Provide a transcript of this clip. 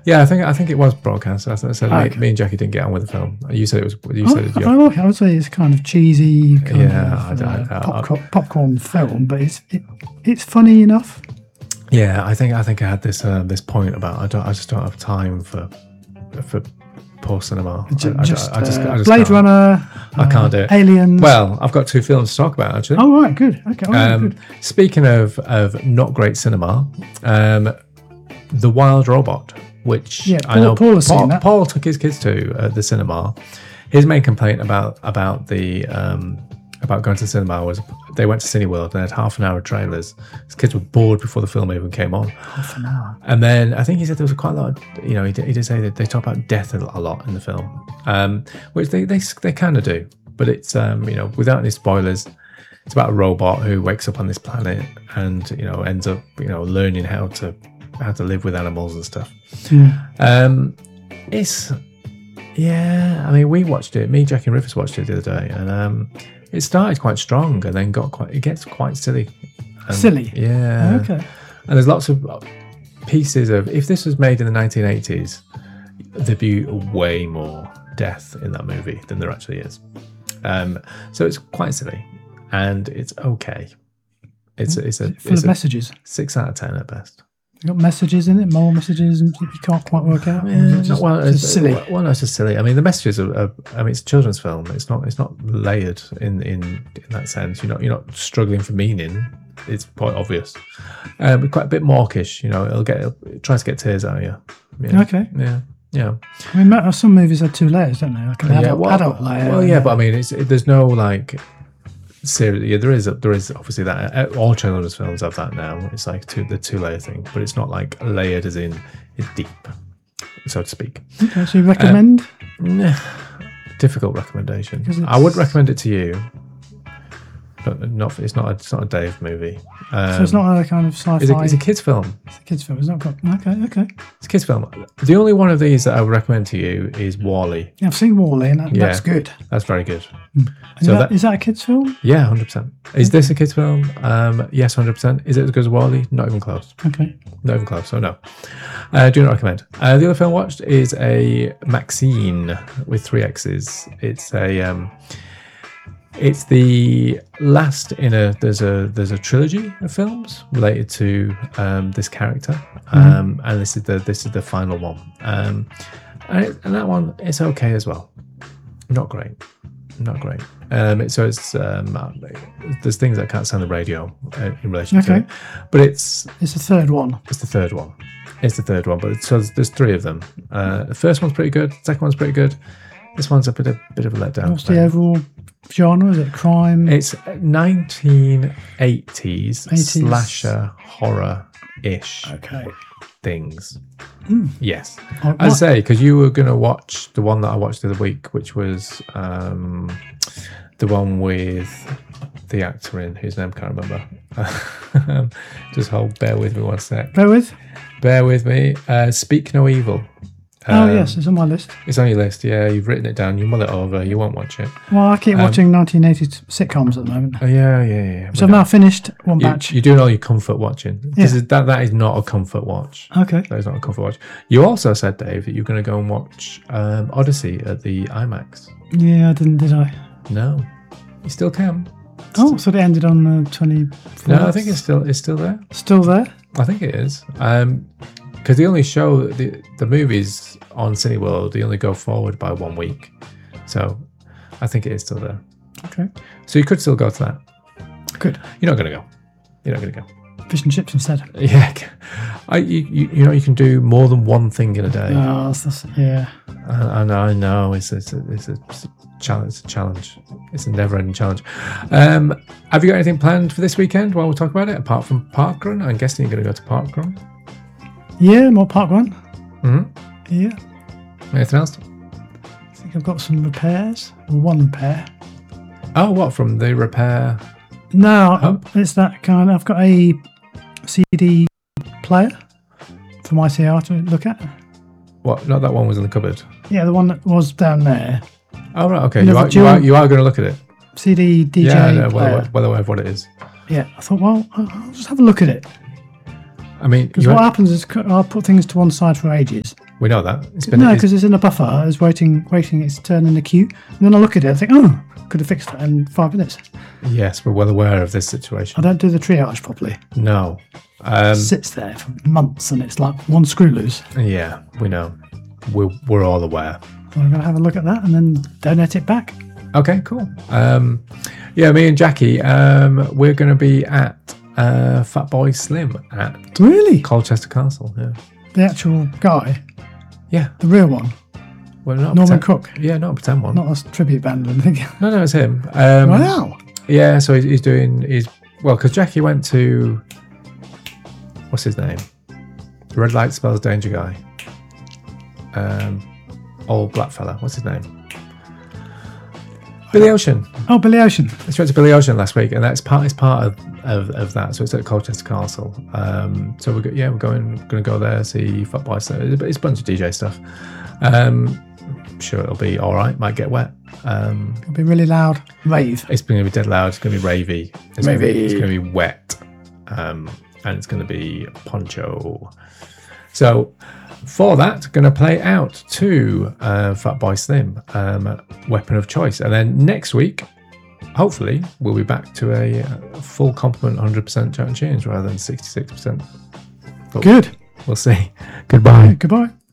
Yeah, I think it was broadcast. I said Okay. me and Jackie didn't get on with the film. You said it was. You said it. I would say it's kind of cheesy, Yeah, popcorn film, but it's funny enough. Yeah, I think I had this this point about I just don't have time for poor cinema. I just Blade can't. Runner. I can't do it. Aliens. Well, I've got 2 films to talk about actually. Oh right, good. Okay. Good. Speaking of not great cinema, The Wild Robot, which I know Paul has seen that. Paul took his kids to at the cinema. His main complaint about the about going to the cinema was they went to Cineworld and they had half an hour of trailers. His kids were bored before the film even came on. Half an hour. And then I think he said there was quite a lot of, he did say that they talk about death a lot in the film, which they kind of do. But it's, without any spoilers, it's about a robot who wakes up on this planet and, ends up, learning how to live with animals and stuff. We watched it. Me, Jackie and Rufus watched it the other day, and it started quite strong, and then it gets quite silly. Silly. Yeah. Okay. And there's lots of pieces of, if this was made in the 1980s, there'd be way more death in that movie than there actually is. So it's quite silly, and it's okay. It's full of messages. 6 out of 10 at best. You got messages in it, more messages, and you can't quite work out. It's silly. Well, no, it's just silly. I mean, the messages are. It's a children's film. It's not layered in that sense. You're not struggling for meaning. It's quite obvious. Quite a bit mawkish. It tries to get tears out of you. Yeah. Okay. Yeah. I mean, some movies have 2 layers, don't they? Like an adult layer. Well, yeah, but I mean, there's no like. Seriously, yeah, there is obviously that. All children's films have that now. It's like the 2-layer thing, but it's not like layered as in it's deep, so to speak. Okay, so you recommend? Difficult recommendation. I would recommend it to you, but it's not a Dave movie. So it's not a kind of sci-fi. It's a kids' film. It's a kids' film. It's not got. Okay. It's a kids' film. The only one of these that I would recommend to you is WALL-E. Yeah, I've seen WALL-E, and that's good. That's very good. Is that a kids' film? Yeah, 100%. Is this a kids' film? Yes, 100%. Is it as good as WALL-E? Not even close. Okay. Not even close. So no. Do not recommend. The other film I watched is a Maxine with 3 X's. It's the last in there's a trilogy of films related to this character, and this is the final one. And that one is okay as well. Not great. There's things that I can't say on the radio in relation to it, but it's the third one. It's the third one, but there's 3 of them. The first one's pretty good. The second one's pretty good. This one's a bit of a letdown. What's the overall genre? Is it crime? It's 1980s slasher horror-ish things. Yes. I say, because you were going to watch the one that I watched the other week, which was the one with the actor in whose name I can't remember. Just bear with me one sec. Bear with me. Speak No Evil. Yes, it's on my list. It's on your list, yeah. You've written it down. You mull it over. You won't watch it. Well, I keep watching 1980s sitcoms at the moment. Yeah. So I've now finished one batch. You're doing all your comfort watching. Yeah. That is not a comfort watch. Okay. That is not a comfort watch. You also said, Dave, that you're going to go and watch Odyssey at the IMAX. Yeah, I didn't, did I? No. You still can. So it ended on the 24th? No, I think it's still there. Still there? I think it is. Because they only show the movies on Cineworld, they only go forward by 1 week. So I think it is still there. Okay. So you could still go to that. Good. You're not going to go. Fish and chips instead. Yeah. You can do more than one thing in a day. Oh, yeah. I know. It's a challenge. It's a challenge. It's a never-ending challenge. Have you got anything planned for this weekend while we talk about it, apart from Parkrun? I'm guessing you're going to go to Parkrun. Yeah, more Parkrun. Mm-hmm. Yeah. Anything else? I think I've got some repairs. One repair. Oh, what, from the repair? No, it's that kind of... I've got a CD player for my CR to look at. What? Not that one was in the cupboard? Yeah, the one that was down there. Oh, right, okay. You are going to look at it? CD DJ player. Well aware of what it is. Yeah, I thought, well, I'll just have a look at it. I mean, because what happens is I'll put things to one side for ages. We know that. Because it's in a buffer. It's waiting its turn in the queue. And then I look at it and think, oh, could have fixed that in 5 minutes. Yes, we're well aware of this situation. I don't do the triage properly. No. It sits there for months and it's like one screw loose. Yeah, we know. We're all aware. So I'm going to have a look at that and then donate it back. Okay, cool. Yeah, me and Jackie, we're going to be at Fatboy Slim at Really? Colchester Castle. Yeah. The actual guy? Yeah. The real one? Well, not Norman Cook? Yeah, not a pretend one. Not a tribute band or anything. No, it's him. Wow. Yeah, so he's because Jackie went to, what's his name? Red Light Spells Danger guy. Old black fella. What's his name? Billy Ocean. Oh, Billy Ocean. I went to Billy Ocean last week, and it's part of that. So it's at Colchester Castle. So we're going to go there, see Fatboy Slim. It's a bunch of DJ stuff. I'm sure it'll be all right. Might get wet. It'll be really loud. Rave. It's going to be dead loud. It's going to be ravey. It's going to be wet. And it's going to be poncho. So for that, going to play out to Fatboy Slim, Weapon of Choice. And then next week, hopefully, we'll be back to a full complement 100% chat and tunes rather than 66%. But good. We'll see. Goodbye. Goodbye.